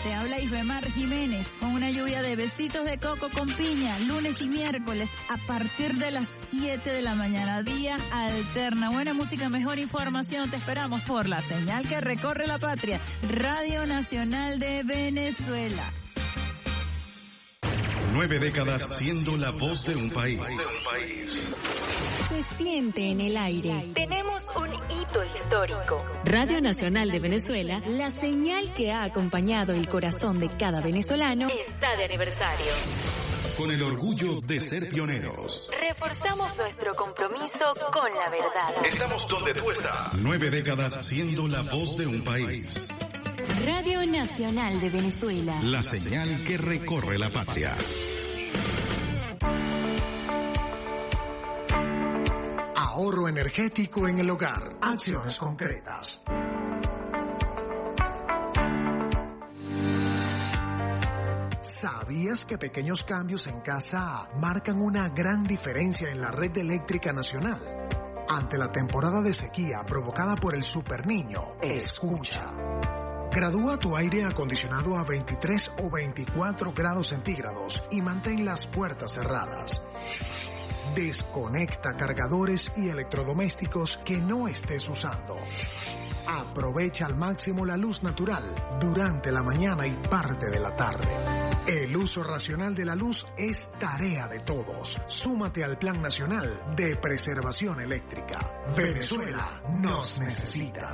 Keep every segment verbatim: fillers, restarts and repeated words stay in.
Te habla Isbemar Jiménez con una lluvia de besitos de coco con piña, lunes y miércoles a partir de las siete de la mañana, día alterna. Buena música, mejor información, te esperamos por la señal que recorre la patria, Radio Nacional de Venezuela. Nueve décadas siendo la voz de un país. Se siente en el aire. Tenemos un hito histórico. Radio Nacional de Venezuela, la señal que ha acompañado el corazón de cada venezolano, está de aniversario. Con el orgullo de ser pioneros. Reforzamos nuestro compromiso con la verdad. Estamos donde tú estás. Nueve décadas siendo la voz de un país. Radio Nacional de Venezuela. La señal que recorre la patria. Ahorro energético en el hogar. Acciones concretas. ¿Sabías que pequeños cambios en casa marcan una gran diferencia en la red eléctrica nacional? Ante la temporada de sequía provocada por el superniño, escucha. Gradúa tu aire acondicionado a veintitrés o veinticuatro grados centígrados y mantén las puertas cerradas. Desconecta cargadores y electrodomésticos que no estés usando. Aprovecha al máximo la luz natural durante la mañana y parte de la tarde. El uso racional de la luz es tarea de todos. Súmate al Plan Nacional de Preservación Eléctrica. Venezuela nos necesita.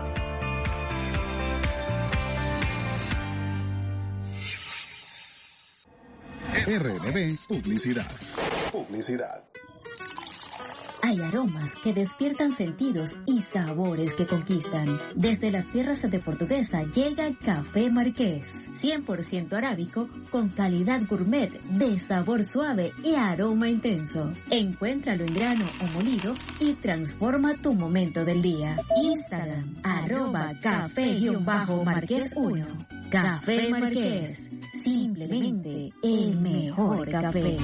R N B Publicidad. Publicidad. Hay aromas que despiertan sentidos y sabores que conquistan. Desde las tierras de Portuguesa llega Café Marqués, cien por ciento arábico con calidad gourmet de sabor suave y aroma intenso. Encuéntralo en grano o molido y transforma tu momento del día. Instagram, arroba café-marqués uno. Café Marqués, simplemente el mejor café.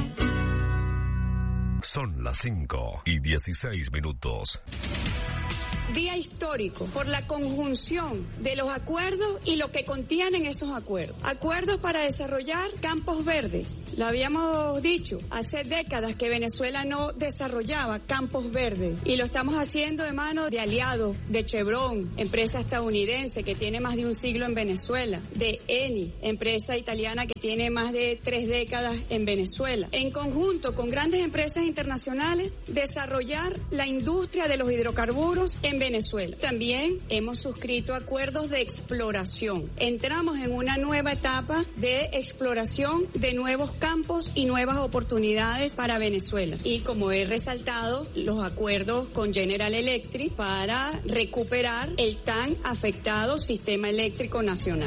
Son las cinco y dieciséis minutos. Día histórico por la conjunción de los acuerdos y lo que contienen esos acuerdos. Acuerdos para desarrollar campos verdes. Lo habíamos dicho, hace décadas que Venezuela no desarrollaba campos verdes y lo estamos haciendo de mano de aliados, de Chevron, empresa estadounidense que tiene más de un siglo en Venezuela, de Eni, empresa italiana que tiene más de tres décadas en Venezuela. En conjunto con grandes empresas internacionales, desarrollar la industria de los hidrocarburos en Venezuela. También hemos suscrito acuerdos de exploración. Entramos en una nueva etapa de exploración de nuevos campos y nuevas oportunidades para Venezuela. Y como he resaltado, los acuerdos con General Electric para recuperar el tan afectado sistema eléctrico nacional.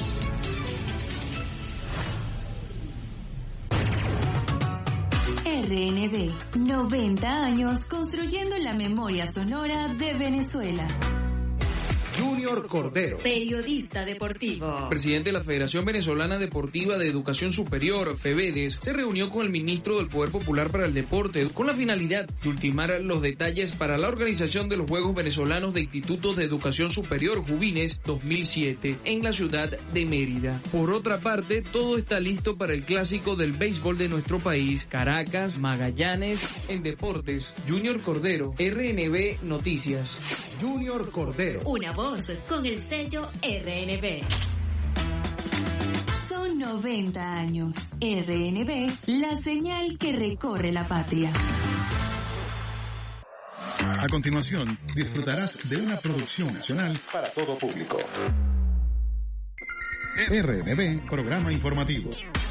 R N B, noventa años construyendo la memoria sonora de Venezuela. Junior Cordero, periodista deportivo. Presidente de la Federación Venezolana Deportiva de Educación Superior, FEVEDES, se reunió con el ministro del Poder Popular para el Deporte con la finalidad de ultimar los detalles para la organización de los Juegos Venezolanos de Institutos de Educación Superior Juvines dos mil siete en la ciudad de Mérida. Por otra parte, todo está listo para el clásico del béisbol de nuestro país, Caracas, Magallanes. En deportes, Junior Cordero, R N B Noticias. Junior Cordero, una voz con el sello R N B. Son noventa años. R N B, la señal que recorre la patria. A continuación, disfrutarás de una producción nacional para todo público. R N B, programa informativo.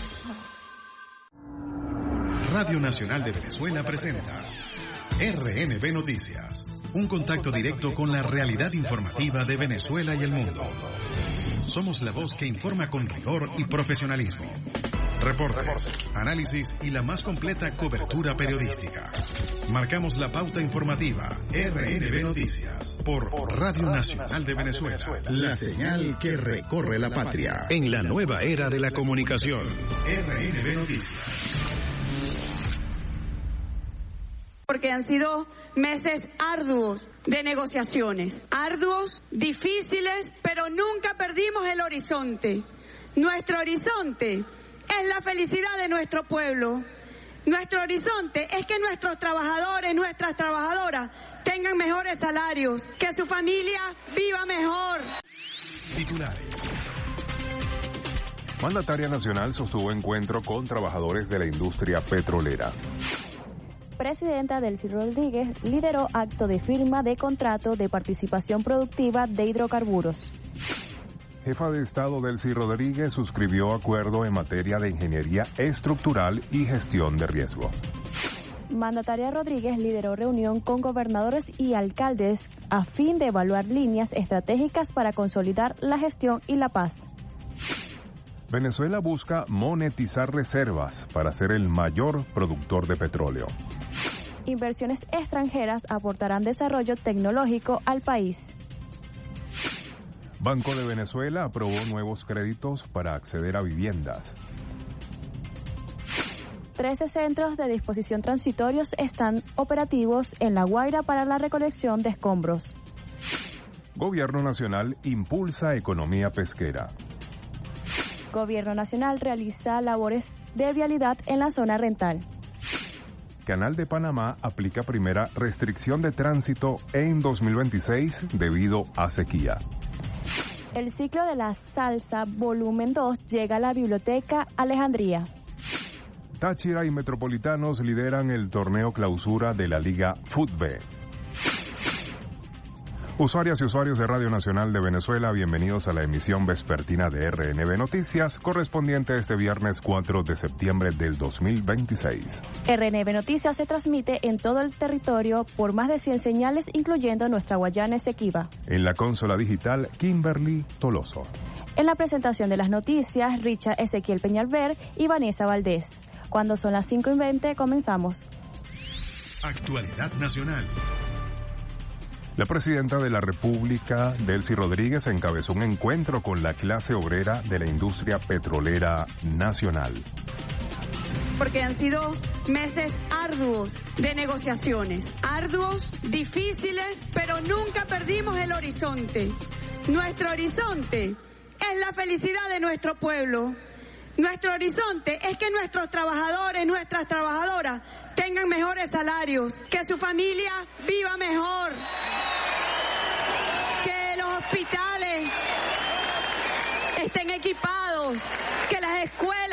Radio Nacional de Venezuela presenta R N B Noticias. Un contacto directo con la realidad informativa de Venezuela y el mundo. Somos la voz que informa con rigor y profesionalismo. Reportes, análisis y la más completa cobertura periodística. Marcamos la pauta informativa. R N B Noticias por Radio Nacional de Venezuela. La señal que recorre la patria. En la nueva era de la comunicación. R N B Noticias. Porque han sido meses arduos de negociaciones, arduos, difíciles, pero nunca perdimos el horizonte. Nuestro horizonte es la felicidad de nuestro pueblo. Nuestro horizonte es que nuestros trabajadores, nuestras trabajadoras tengan mejores salarios, que su familia viva mejor. Titulares. Mandataria nacional sostuvo encuentro con trabajadores de la industria petrolera. Presidenta Delcy Rodríguez lideró acto de firma de contrato de participación productiva de hidrocarburos. Jefa de Estado Delcy Rodríguez suscribió acuerdo en materia de ingeniería estructural y gestión de riesgo. Mandataria Rodríguez lideró reunión con gobernadores y alcaldes a fin de evaluar líneas estratégicas para consolidar la gestión y la paz. Venezuela busca monetizar reservas para ser el mayor productor de petróleo. Inversiones extranjeras aportarán desarrollo tecnológico al país. Banco de Venezuela aprobó nuevos créditos para acceder a viviendas. trece centros de disposición transitorios están operativos en La Guaira para la recolección de escombros. Gobierno Nacional impulsa economía pesquera. Gobierno Nacional realiza labores de vialidad en la zona rental. Canal de Panamá aplica primera restricción de tránsito en dos mil veintiséis debido a sequía. El ciclo de la salsa volumen dos llega a la Biblioteca Alejandría. Táchira y Metropolitanos lideran el torneo clausura de la Liga Fútbe. Usuarias y usuarios de Radio Nacional de Venezuela, bienvenidos a la emisión vespertina de R N B Noticias, correspondiente a este viernes cuatro de septiembre del dos mil veintiséis. R N B Noticias se transmite en todo el territorio por más de cien señales, incluyendo nuestra Guayana Esequiba. En la consola digital, Kimberly Toloso. En la presentación de las noticias, Richard Ezequiel Peñalver y Vanessa Valdés. Cuando son las cinco y veinte, comenzamos. Actualidad nacional. La presidenta de la República, Delcy Rodríguez, encabezó un encuentro con la clase obrera de la industria petrolera nacional. Porque han sido meses arduos de negociaciones, arduos, difíciles, pero nunca perdimos el horizonte. Nuestro horizonte es la felicidad de nuestro pueblo. Nuestro horizonte es que nuestros trabajadores, nuestras trabajadoras tengan mejores salarios, que su familia viva mejor, que los hospitales estén equipados, que las escuelas